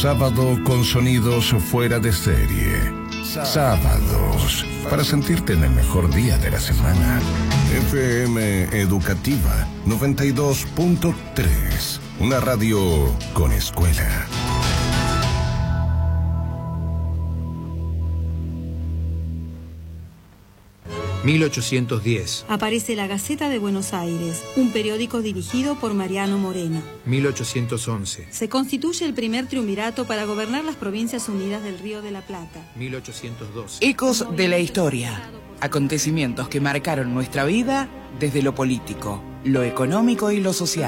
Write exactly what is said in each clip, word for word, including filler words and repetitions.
sábado con sonidos fuera de serie. Sábados para sentirte en el mejor día de la semana. F M Educativa noventa y dos punto tres. Una radio con escuela. mil ochocientos diez. Aparece La Gaceta de Buenos Aires, un periódico dirigido por Mariano Moreno. mil ochocientos once. Se constituye el primer triunvirato para gobernar las Provincias Unidas del Río de la Plata. mil ochocientos doce. Ecos de la historia. Acontecimientos que marcaron nuestra vida desde lo político, lo económico y lo social.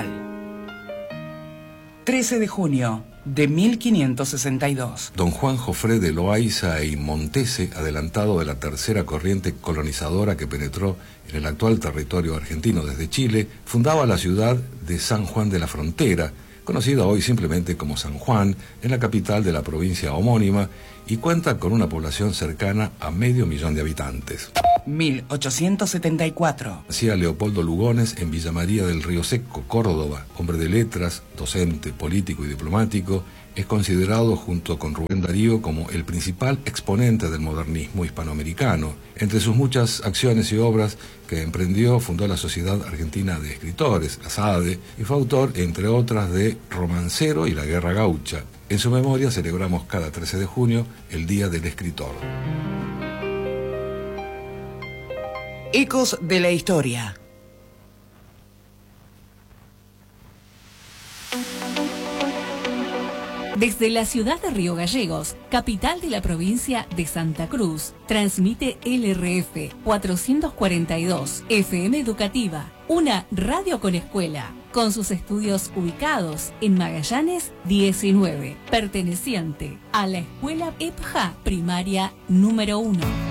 trece de junio de mil quinientos sesenta y dos. Don Juan Jofré de Loaiza y Montese, adelantado de la tercera corriente colonizadora que penetró en el actual territorio argentino desde Chile, fundaba la ciudad de San Juan de la Frontera, conocida hoy simplemente como San Juan, en la capital de la provincia homónima, y cuenta con una población cercana a medio millón de habitantes. mil ochocientos setenta y cuatro. Nacía Leopoldo Lugones en Villa María del Río Seco, Córdoba. Hombre de letras, docente, político y diplomático, es considerado junto con Rubén Darío como el principal exponente del modernismo hispanoamericano. Entre sus muchas acciones y obras que emprendió, fundó la Sociedad Argentina de Escritores, la S A D E, y fue autor, entre otras, de Romancero y La Guerra Gaucha. En su memoria celebramos cada trece de junio el Día del Escritor. Ecos de la historia. Desde la ciudad de Río Gallegos, capital de la provincia de Santa Cruz, transmite L R F cuatrocientos cuarenta y dos, F M Educativa, una radio con escuela, con sus estudios ubicados en Magallanes diecinueve, perteneciente a la escuela E P J A primaria número uno.